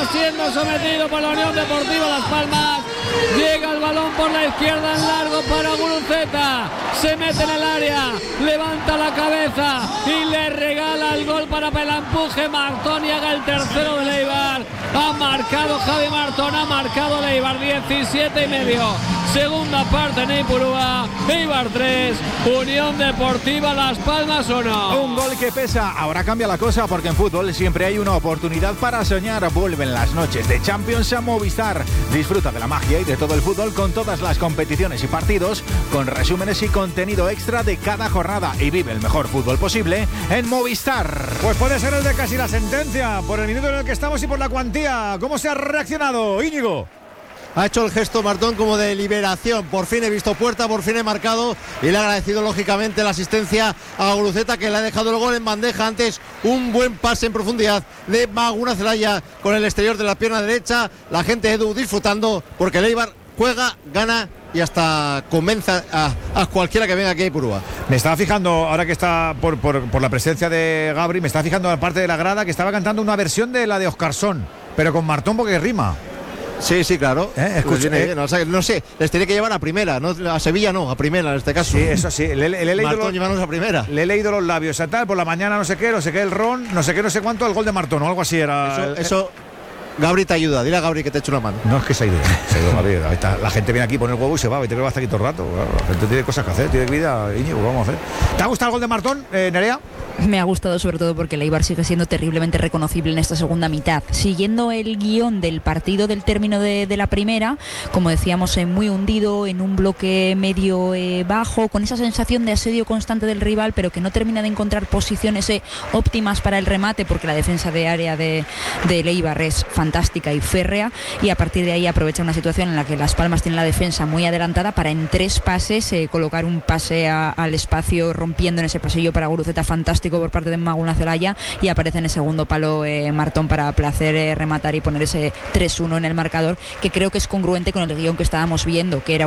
siendo sometido por la Unión Deportiva Las Palmas. Llega el balón por la izquierda en largo para Guruceta. Se mete en el área, levanta la cabeza y le regala el gol para el empuje Martón y haga el tercero de Eibar. Ha marcado Javi Martón, ha marcado Eibar, 17,5. Segunda parte en Ipurúa, Eibar 3, Unión Deportiva Las Palmas 1. Un gol que pesa. Ahora cambia la cosa porque en fútbol siempre hay una oportunidad para soñar. Vuelven las noches de Champions a Movistar. Disfruta de la magia y de todo el fútbol con todas las competiciones y partidos, con resúmenes y contenido extra de cada jornada, y vive el mejor fútbol posible en Movistar. Pues puede ser el de casi la sentencia, por el minuto en el que estamos y por la cuantía. ¿Cómo se ha reaccionado, Íñigo? Ha hecho el gesto Martón como de liberación. Por fin he visto puerta, por fin he marcado, y le ha agradecido lógicamente la asistencia a Guruceta, que le ha dejado el gol en bandeja. Antes un buen pase en profundidad de Maguna Zelaya con el exterior de la pierna derecha. La gente de Edu disfrutando porque el Eibar juega, gana y hasta convence a cualquiera que venga aquí a Ipurúa. Me estaba fijando, ahora que está por la presencia de Gabri, me estaba fijando en la parte de la grada que estaba cantando una versión de la de Oscarsson, pero con Martón porque rima. Sí, claro. Escucha, no sé, les tiene que llevar a primera, no a Sevilla, no, a primera en este caso. Sí, eso sí. Le he leído Martón, llevarnos a primera. Le he leído los labios, tal, por la mañana no sé qué, el ron, no sé qué, no sé cuánto, el gol de Martón o algo así era. Eso Gabri te ayuda, dile a Gabri que te eche una mano. No, es que se ha ido Gabri. La gente viene aquí, pone el huevo y se va, y te que va a estar aquí todo el rato. La gente tiene cosas que hacer, tiene vida, Íñigo, vamos a hacer. ¿Te ha gustado el gol de Martón, Nerea? Me ha gustado sobre todo porque el Eibar sigue siendo terriblemente reconocible en esta segunda mitad. Siguiendo el guión del partido del término de la primera, como decíamos, muy hundido, en un bloque medio bajo, con esa sensación de asedio constante del rival, pero que no termina de encontrar posiciones óptimas para el remate, porque la defensa de área del Eibar es fantástica y férrea, y a partir de ahí aprovecha una situación en la que Las Palmas tiene la defensa muy adelantada para en 3 pases colocar un pase al espacio, rompiendo en ese pasillo para Guruceta fantástico por parte de Maguna Zelaya, y aparece en el segundo palo Martón para placer rematar y poner ese 3-1 en el marcador, que creo que es congruente con el guión que estábamos viendo, que era